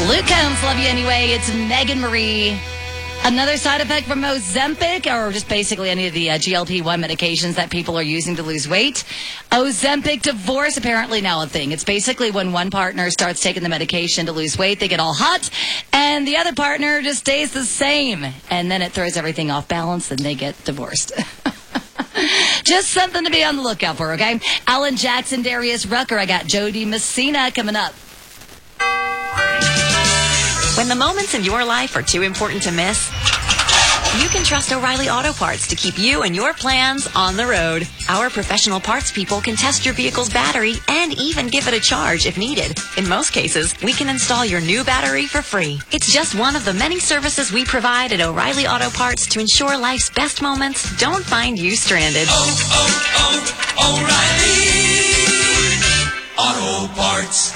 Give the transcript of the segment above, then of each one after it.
Luke Combs, Love You Anyway. It's Megan Marie. Another side effect from Ozempic, or just basically any of the GLP-1 medications that people are using to lose weight. Ozempic divorce, apparently now a thing. It's basically when one partner starts taking the medication to lose weight, they get all hot, and the other partner just stays the same. And then it throws everything off balance, and they get divorced. Just something to be on the lookout for, okay? Alan Jackson, Darius Rucker. I got Jody Messina coming up. When the moments in your life are too important to miss, you can trust O'Reilly Auto Parts to keep you and your plans on the road. Our professional parts people can test your vehicle's battery and even give it a charge if needed. In most cases, we can install your new battery for free. It's just one of the many services we provide at O'Reilly Auto Parts to ensure life's best moments don't find you stranded. O'Reilly Auto Parts.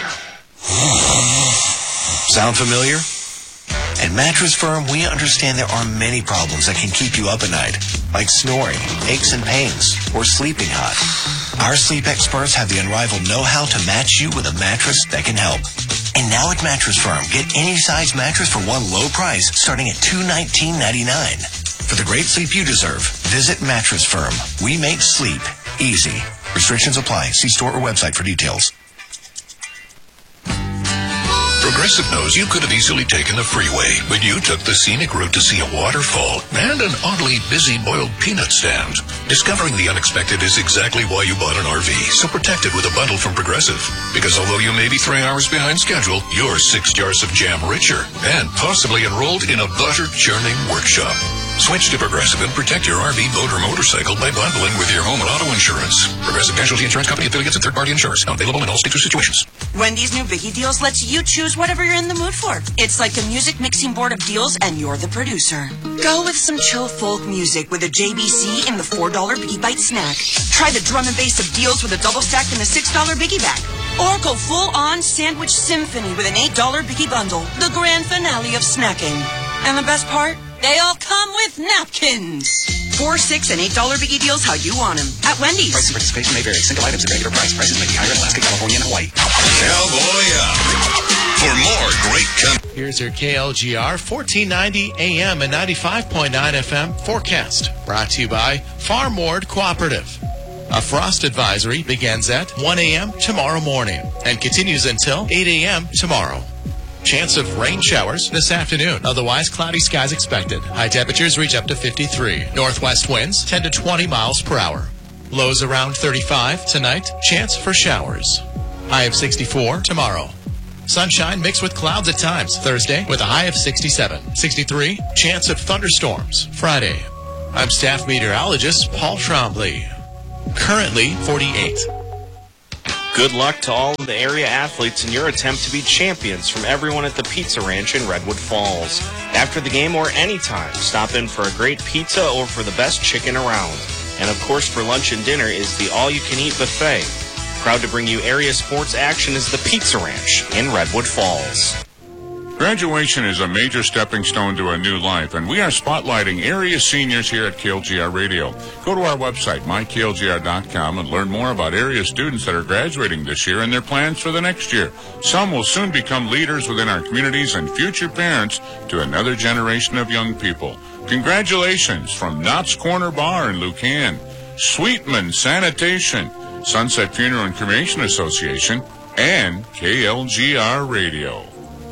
Sound familiar? At Mattress Firm, we understand there are many problems that can keep you up at night, like snoring, aches and pains, or sleeping hot. Our sleep experts have the unrivaled know-how to match you with a mattress that can help. And now at Mattress Firm, get any size mattress for one low price, starting at $219.99. For the great sleep you deserve, visit Mattress Firm. We make sleep easy. Restrictions apply. See store or website for details. Progressive knows you could have easily taken the freeway, but you took the scenic route to see a waterfall and an oddly busy boiled peanut stand. Discovering the unexpected is exactly why you bought an RV, so protect it with a bundle from Progressive. Because although you may be 3 hours behind schedule, you're 6 jars of jam richer and possibly enrolled in a butter-churning workshop. Switch to Progressive and protect your RV, boat, or motorcycle by bundling with your home and auto insurance. Progressive Casualty Insurance Company affiliates and third-party insurers. Not available in all states or situations. Wendy's new Biggie Deals lets you choose whatever you're in the mood for. It's like a music mixing board of deals, and you're the producer. Go with some chill folk music with a JBC in the $4 Biggie Bite snack. Try the drum and bass of deals with a double stack in the $6 Biggie Bag. Or go full-on sandwich symphony with an $8 Biggie Bundle. The grand finale of snacking. And the best part? They all come with napkins. $4, $6, and $8 Biggie Deals how you want them. At Wendy's. Price and participation may vary. Single items at regular price. Prices may be higher in Alaska, California, and Hawaii. Cowboy up. For more great Here's your KLGR 1490 AM and 95.9 FM forecast. Brought to you by Farm Ward Cooperative. A frost advisory begins at 1 a.m. tomorrow morning and continues until 8 a.m. tomorrow. Chance of rain showers this afternoon. Otherwise, cloudy skies expected. High temperatures reach up to 53. Northwest winds 10 to 20 miles per hour. Lows around 35 tonight. Chance for showers. High of 64 tomorrow. Sunshine mixed with clouds at times. Thursday with a high of 67. 63. Chance of thunderstorms. Friday. I'm staff meteorologist Paul Trombley. Currently 48. Good luck to all of the area athletes in your attempt to be champions from everyone at the Pizza Ranch in Redwood Falls. After the game or anytime, stop in for a great pizza or for the best chicken around. And of course, for lunch and dinner is the all-you-can-eat buffet. Proud to bring you area sports action is the Pizza Ranch in Redwood Falls. Graduation is a major stepping stone to a new life, and we are spotlighting area seniors here at KLGR Radio. Go to our website, myklgr.com, and learn more about area students that are graduating this year and their plans for the next year. Some will soon become leaders within our communities and future parents to another generation of young people. Congratulations from Knott's Corner Bar in Lucan, Sweetman Sanitation, Sunset Funeral and Cremation Association, and KLGR Radio.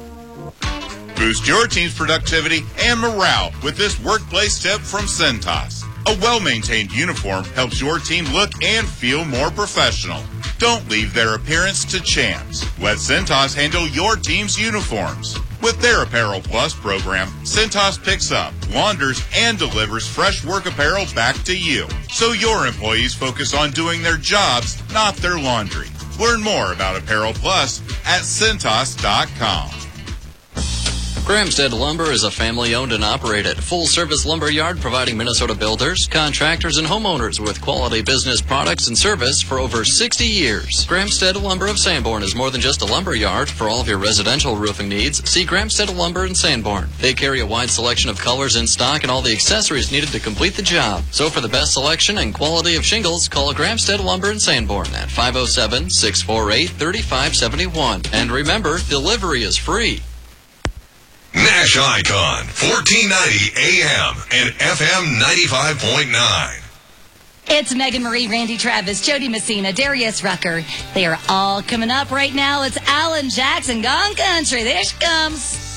Boost your team's productivity and morale with this workplace tip from Cintas. A well-maintained uniform helps your team look and feel more professional. Don't leave their appearance to chance. Let Cintas handle your team's uniforms. With their Apparel Plus program, Cintas picks up, launders, and delivers fresh work apparel back to you. So your employees focus on doing their jobs, not their laundry. Learn more about Apparel Plus at Cintas.com. Grahamstead Lumber is a family-owned and operated, full-service lumber yard providing Minnesota builders, contractors, and homeowners with quality business products and service for over 60 years. Grahamstead Lumber of Sanborn is more than just a lumber yard. For all of your residential roofing needs, see Grahamstead Lumber in Sanborn. They carry a wide selection of colors in stock and all the accessories needed to complete the job. So for the best selection and quality of shingles, call Grahamstead Lumber in Sanborn at 507-648-3571. And remember, delivery is free. Nash Icon, 1490 AM and FM 95.9. It's Megan Marie, Randy Travis, Jody Messina, Darius Rucker. They are all coming up right now. It's Alan Jackson, Gone Country. There she comes.